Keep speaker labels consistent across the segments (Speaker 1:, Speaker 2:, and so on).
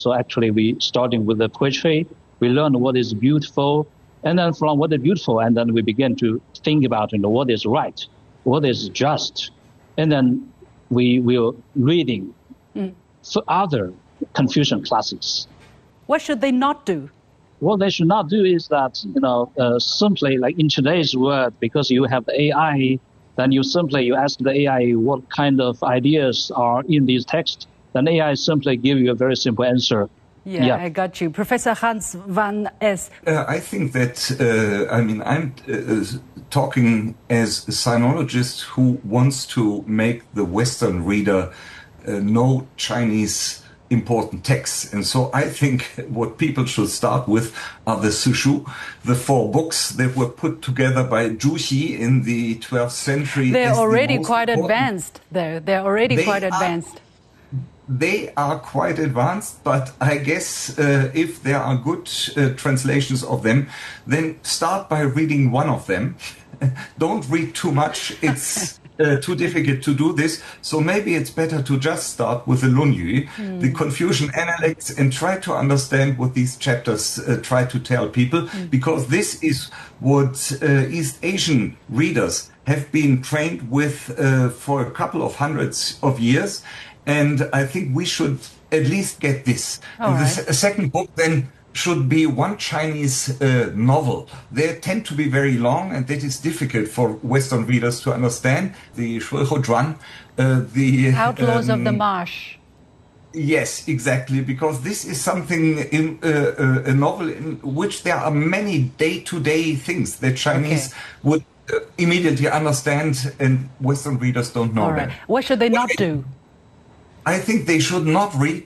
Speaker 1: So actually, we starting with the poetry. We learn what is beautiful, and then from what is beautiful, and then we begin to think about what is right, what is just, and then we will reading for other Confucian classics.
Speaker 2: What should they not do?
Speaker 1: What they should not do is that simply like in today's world, because you have the AI, then you ask the AI what kind of ideas are in these texts. Then AI simply give you a very simple answer.
Speaker 2: Yeah, I got you. Professor Hans van Es.
Speaker 3: I think that, I'm talking as a sinologist who wants to make the Western reader know Chinese important texts. And so I think what people should start with are the Sushu, the 4 books that were put together by Zhu Xi in the 12th century.
Speaker 2: They're already quite advanced, though. They're already quite advanced.
Speaker 3: They are quite advanced, but I guess if there are good translations of them, then start by reading one of them. Don't read too much. It's too difficult to do this. So maybe it's better to just start with the Lunyu, the Confucian Analects, and try to understand what these chapters try to tell people, because this is what East Asian readers have been trained with for a couple of hundreds of years. And I think we should at least get this. The second book then should be one Chinese novel. They tend to be very long, and that is difficult for Western readers to understand. The Shuiho Zhuan, the
Speaker 2: Outlaws of the Marsh.
Speaker 3: Yes, exactly, because this is something in a novel in which there are many day-to-day things that Chinese would immediately understand, and Western readers don't know that.
Speaker 2: What should they not do?
Speaker 3: I think they should not read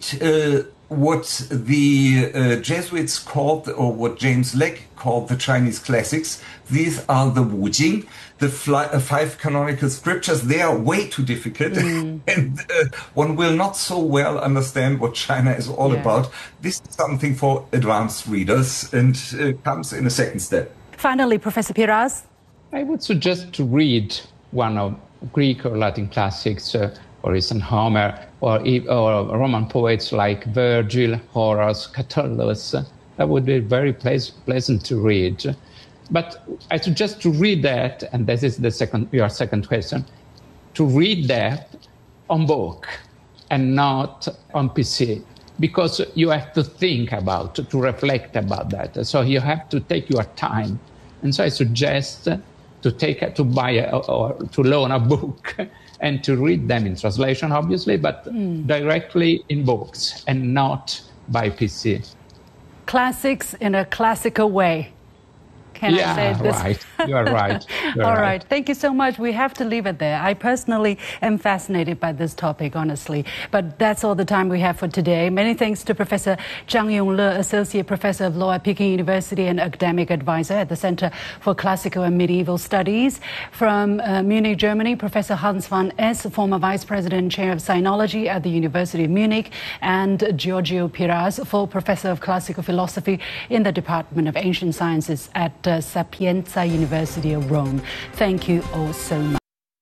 Speaker 3: what the Jesuits called, or what James Legge called, the Chinese classics. These are the Wujing, the 5 canonical scriptures. They are way too difficult, and one will not so well understand what China is all about. This is something for advanced readers, and comes in a second step.
Speaker 2: Finally, Professor Piras?
Speaker 4: I would suggest to read one of Greek or Latin classics, or even Homer, or Roman poets like Virgil, Horace, Catullus. That would be very pleasant to read. But I suggest to read that, and this is your second question, to read that on book and not on PC, because you have to think about, to reflect about that. So you have to take your time. And so I suggest to buy or to loan a book and to read them in translation, obviously, but directly in books and not by PC.
Speaker 2: Classics in a classical way. Can I say this?
Speaker 4: Right. You are right.
Speaker 2: All right. Thank you so much. We have to leave it there. I personally am fascinated by this topic, honestly. But that's all the time we have for today. Many thanks to Professor Zhang Yongle, Associate Professor of Law at Peking University and Academic Advisor at the Center for Classical and Medieval Studies. From Munich, Germany, Professor Hans van Es, former Vice President and Chair of Sinology at the University of Munich, and Giorgio Piras, full Professor of Classical Philosophy in the Department of Ancient Sciences at Sapienza University of Rome. Thank you all so much.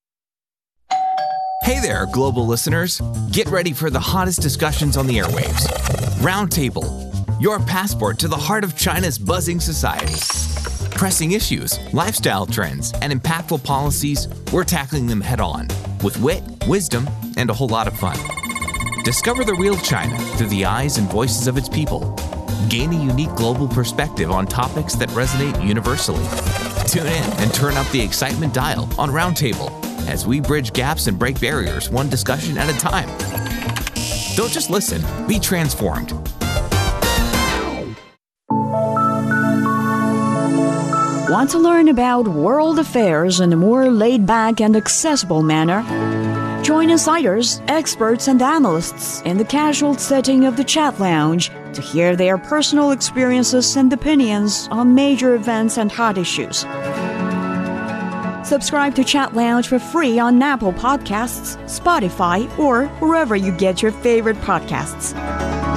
Speaker 5: Hey there, global listeners. Get ready for the hottest discussions on the airwaves. Roundtable, your passport to the heart of China's buzzing society. Pressing issues, lifestyle trends, and impactful policies, we're tackling them head on with wit, wisdom, and a whole lot of fun. Discover the real China through the eyes and voices of its people. Gain a unique global perspective on topics that resonate universally. Tune in and turn up the excitement dial on Roundtable as we bridge gaps and break barriers one discussion at a time. Don't just listen, be transformed.
Speaker 6: Want to learn about world affairs in a more laid-back and accessible manner? Join insiders, experts, and analysts in the casual setting of the Chat Lounge to hear their personal experiences and opinions on major events and hot issues. Subscribe to Chat Lounge for free on Apple Podcasts, Spotify, or wherever you get your favorite podcasts.